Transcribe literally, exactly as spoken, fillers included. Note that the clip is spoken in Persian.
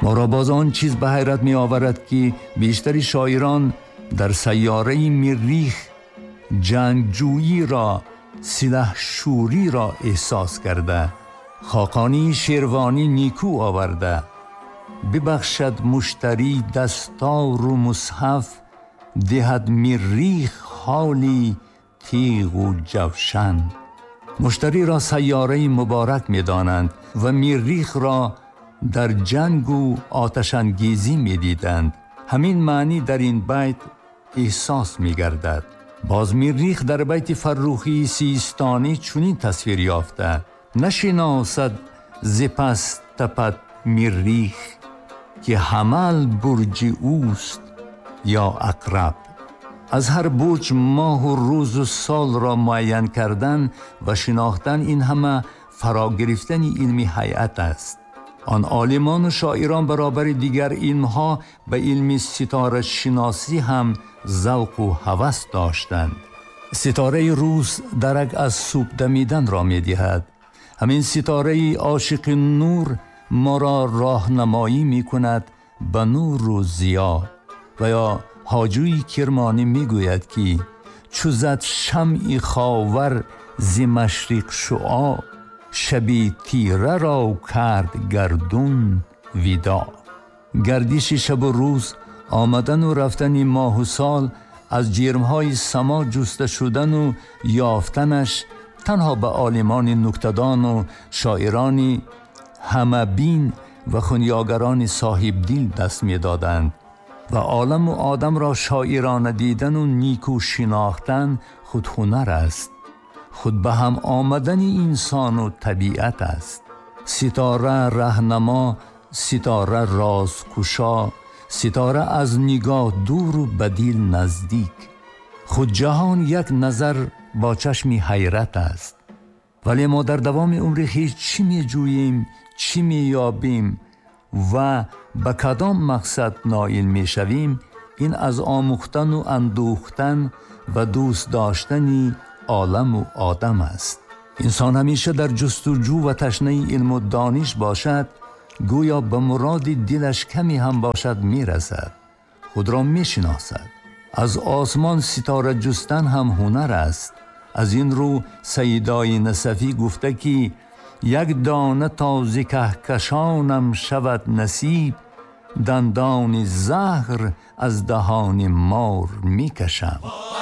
ما را باز آن چیز به حیرت می آورد که بیشتری شاعران در سیاره مریخ جنگجویی را، سلاحشوری را احساس کرده. خاقانی شیروانی نیکو آورده: ببخشد مشتری دستار و مصحف، دهد مریخ حالی تیغ و جوشن. مشتری را سیاره مبارک می دانند و مریخ را در جنگ و آتش انگیزی می دیدند. همین معنی در این بیت احساس می گردد. باز مریخ در بیت فروخی سیستانی چنین تصویر یافته: نشناسد ز پس تپد مریخ، که حمل برج اوست یا عقرب. از هر برج ماه و روز و سال را معین کردن و شناختن، این همه فرا گرفتن علمی هیئت است. آن عالمان و شاعران برابر دیگر علمها به علم ستاره شناسی هم ذوق و هوس داشتند. ستاره روز درک از صبح دمیدن را می دهد. همین ستاره عاشق نور ما را راهنمایی می کند به نور و ضیا. و یا حاجوی کرمانی می گوید که چو زد شمع خاور ز مشرق شعاع، شبی تیره را کرد گردون ودا. گردش شب و روز، آمدن و رفتن ماه و سال، از جرمهای سما جسته شدن و یافتنش تنها به عالمان نکته‌دان و شاعران همه بین و خنیاگران صاحب دل دست می دادند. و عالم و آدم را شاعرانه دیدن و نیکو شناختن خود هنر است، خود به هم آمدن انسان و طبیعت است. ستاره رهنما، ستاره رازکشا، ستاره از نگاه دور و به دل نزدیک. خود جهان یک نظر با چشم حیرت است. ولی ما در دوام عمر خویش چی می جوییم، چی می یابیم و به کدام مقصد نائل می شویم، این از آموختن و اندوختن و دوست داشتن عالم و آدم است. انسان همیشه در جستجو و تشنه علم و دانش باشد، گویا به مراد دلش کمی هم باشد می رسد، خود را می شناسد. از آسمان ستاره جستن هم هنر است. از این رو سیدای نصفی گفته که یک دانه تا ز کهکشانم شود نصیب، دندان زهر از دهان مار می کشم.